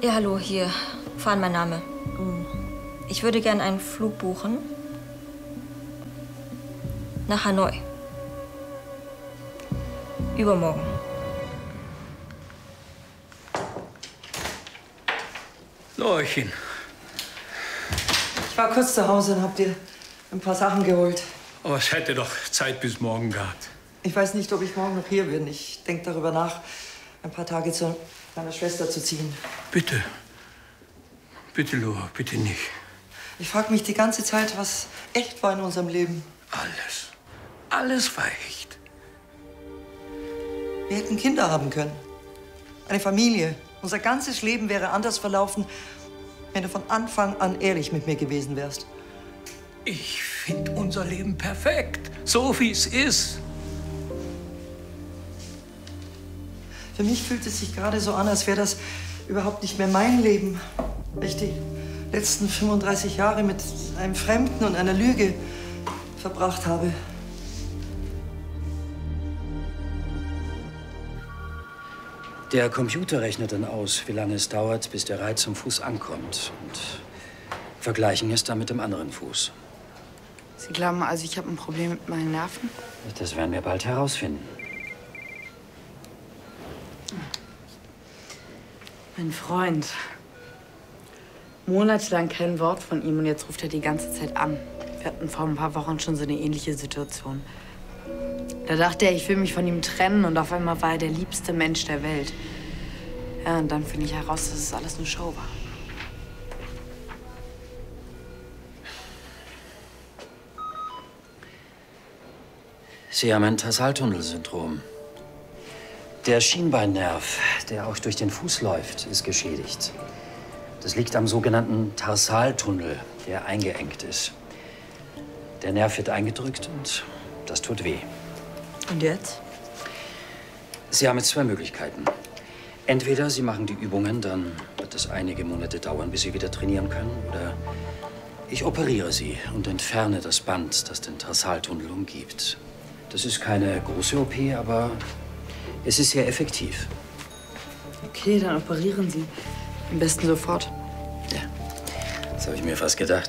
Ja, hallo, hier. Fahren, mein Name. Ich würde gern einen Flug buchen. Nach Hanoi. Übermorgen. Lorchen. Ich war kurz zu Hause und hab dir ein paar Sachen geholt. Aber es hätte doch Zeit bis morgen gehabt. Ich weiß nicht, ob ich morgen noch hier bin. Ich denke darüber nach, ein paar Tage zu meiner Schwester zu ziehen. Bitte. Bitte, Lor, bitte nicht. Ich frage mich die ganze Zeit, was echt war in unserem Leben. Alles. Alles war echt. Wir hätten Kinder haben können. Eine Familie. Unser ganzes Leben wäre anders verlaufen, wenn du von Anfang an ehrlich mit mir gewesen wärst. Ich finde unser Leben perfekt. So wie es ist. Für mich fühlt es sich gerade so an, als wäre das überhaupt nicht mehr mein Leben. Weil ich die letzten 35 Jahre mit einem Fremden und einer Lüge verbracht habe. Der Computer rechnet dann aus, wie lange es dauert, bis der Reiz am Fuß ankommt. Und vergleichen es dann mit dem anderen Fuß. Sie glauben also, ich habe ein Problem mit meinen Nerven? Das werden wir bald herausfinden. Mein Freund. Monatelang kein Wort von ihm und jetzt ruft er die ganze Zeit an. Wir hatten vor ein paar Wochen schon so eine ähnliche Situation. Da dachte er, ich will mich von ihm trennen und auf einmal war er der liebste Mensch der Welt. Ja, und dann finde ich heraus, dass es alles eine Show war. Sie haben ein Tarsaltunnelsyndrom. Der Schienbeinnerv, der auch durch den Fuß läuft, ist geschädigt. Das liegt am sogenannten Tarsaltunnel, der eingeengt ist. Der Nerv wird eingedrückt und das tut weh. Und jetzt? Sie haben jetzt zwei Möglichkeiten. Entweder Sie machen die Übungen, dann wird es einige Monate dauern, bis Sie wieder trainieren können. Oder ich operiere Sie und entferne das Band, das den Tarsaltunnel umgibt. Das ist keine große OP, aber es ist sehr effektiv. Okay, dann operieren Sie. Am besten sofort. Ja, das habe ich mir fast gedacht.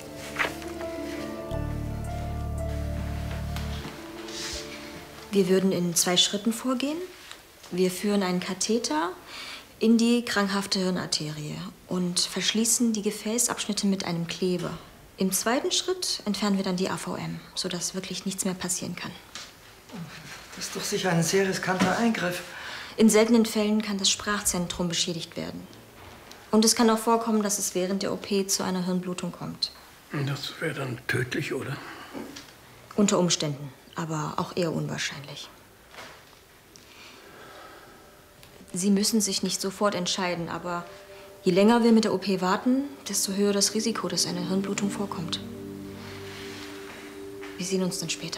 Wir würden in 2 Schritten vorgehen. Wir führen einen Katheter in die krankhafte Hirnarterie und verschließen die Gefäßabschnitte mit einem Kleber. Im 2. Schritt entfernen wir dann die AVM, sodass wirklich nichts mehr passieren kann. Das ist doch sicher ein sehr riskanter Eingriff. In seltenen Fällen kann das Sprachzentrum beschädigt werden. Und es kann auch vorkommen, dass es während der OP zu einer Hirnblutung kommt. Das wäre dann tödlich, oder? Unter Umständen, aber auch eher unwahrscheinlich. Sie müssen sich nicht sofort entscheiden, aber je länger wir mit der OP warten, desto höher das Risiko, dass eine Hirnblutung vorkommt. Wir sehen uns dann später.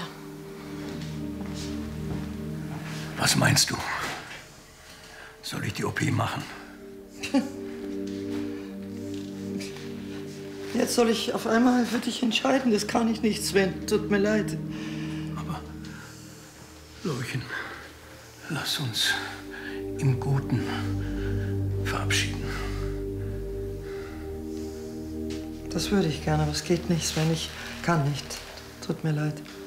Was meinst du? Soll ich die OP machen? Jetzt soll ich auf einmal für dich entscheiden. Das kann ich nicht, Sven. Tut mir leid. Aber, Lorchen, lass uns im Guten verabschieden. Das würde ich gerne, aber es geht nicht, Sven. Ich kann nicht. Tut mir leid.